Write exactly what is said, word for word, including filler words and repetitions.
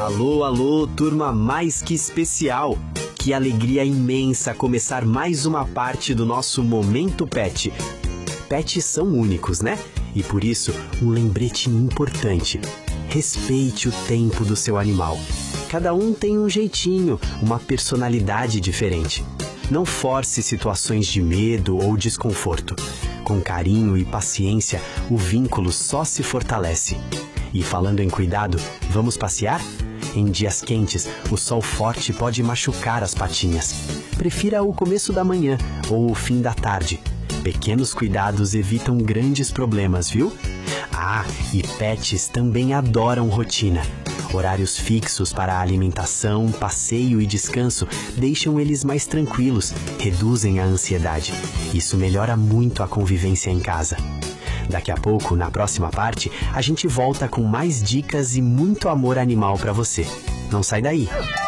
Alô, alô, turma mais que especial! Que alegria imensa começar mais uma parte do nosso Momento Pet. Pets são únicos, né? E por isso, um lembrete importante. Respeite o tempo do seu animal. Cada um tem um jeitinho, uma personalidade diferente. Não force situações de medo ou desconforto. Com carinho e paciência, o vínculo só se fortalece. E falando em cuidado, vamos passear? Em dias quentes, o sol forte pode machucar as patinhas. Prefira o começo da manhã ou o fim da tarde. Pequenos cuidados evitam grandes problemas, viu? Ah, e pets também adoram rotina. Horários fixos para alimentação, passeio e descanso deixam eles mais tranquilos, reduzem a ansiedade. Isso melhora muito a convivência em casa. Daqui a pouco, na próxima parte, a gente volta com mais dicas e muito amor animal para você. Não sai daí!